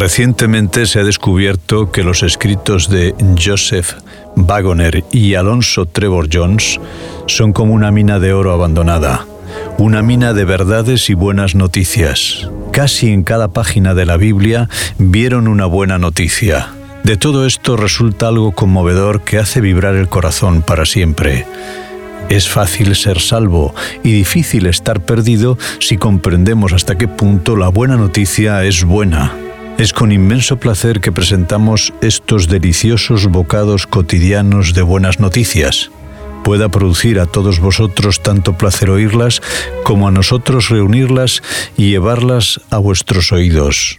Recientemente se ha descubierto que los escritos de Joseph Waggoner y Alonzo Trevor Jones son como una mina de oro abandonada, una mina de verdades y buenas noticias. Casi en cada página de la Biblia vieron una buena noticia. De todo esto resulta algo conmovedor que hace vibrar el corazón para siempre. Es fácil ser salvo y difícil estar perdido si comprendemos hasta qué punto la buena noticia es buena. Es con inmenso placer que presentamos estos deliciosos bocados cotidianos de buenas noticias. Pueda producir a todos vosotros tanto placer oírlas como a nosotros reunirlas y llevarlas a vuestros oídos.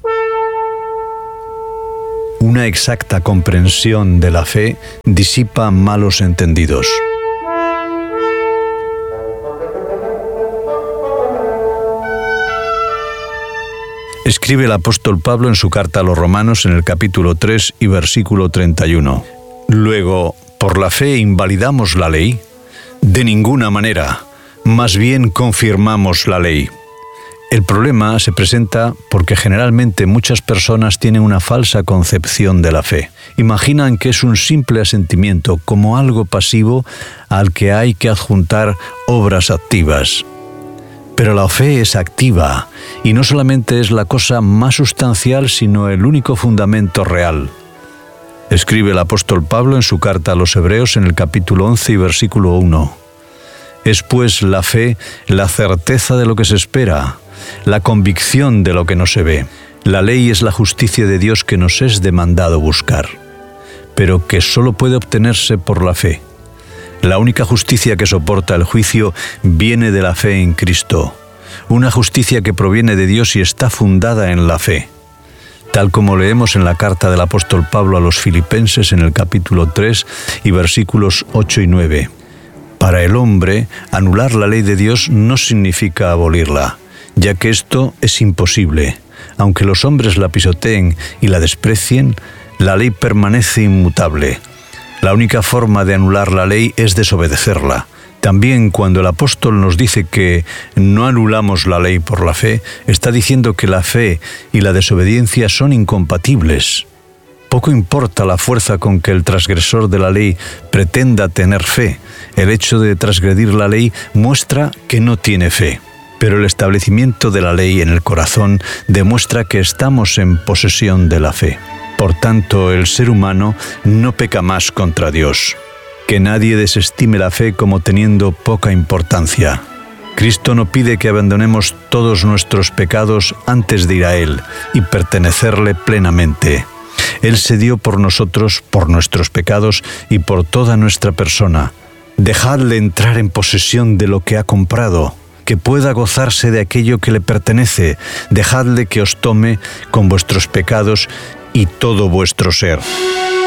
Una exacta comprensión de la fe disipa malos entendidos. Escribe el apóstol Pablo en su carta a los Romanos en el capítulo 3 y versículo 31. Luego, ¿por la fe invalidamos la ley? De ninguna manera, más bien confirmamos la ley. El problema se presenta porque generalmente muchas personas tienen una falsa concepción de la fe. Imaginan que es un simple asentimiento, como algo pasivo al que hay que adjuntar obras activas. Pero la fe es activa y no solamente es la cosa más sustancial, sino el único fundamento real. Escribe el apóstol Pablo en su carta a los Hebreos en el capítulo 11 y versículo 1. Es pues la fe la certeza de lo que se espera, la convicción de lo que no se ve. La ley es la justicia de Dios que nos es demandado buscar, pero que solo puede obtenerse por la fe. La única justicia que soporta el juicio viene de la fe en Cristo, una justicia que proviene de Dios y está fundada en la fe. Tal como leemos en la carta del apóstol Pablo a los Filipenses en el capítulo 3 y versículos 8 y 9. Para el hombre, anular la ley de Dios no significa abolirla, ya que esto es imposible. Aunque los hombres la pisoteen y la desprecien, la ley permanece inmutable. La única forma de anular la ley es desobedecerla. También cuando el apóstol nos dice que no anulamos la ley por la fe, está diciendo que la fe y la desobediencia son incompatibles. Poco importa la fuerza con que el transgresor de la ley pretenda tener fe. El hecho de transgredir la ley muestra que no tiene fe. Pero el establecimiento de la ley en el corazón demuestra que estamos en posesión de la fe. Por tanto, el ser humano no peca más contra Dios. Que nadie desestime la fe como teniendo poca importancia. Cristo no pide que abandonemos todos nuestros pecados antes de ir a Él y pertenecerle plenamente. Él se dio por nosotros, por nuestros pecados y por toda nuestra persona. Dejadle entrar en posesión de lo que ha comprado, que pueda gozarse de aquello que le pertenece. Dejadle que os tome con vuestros pecados y todo vuestro ser.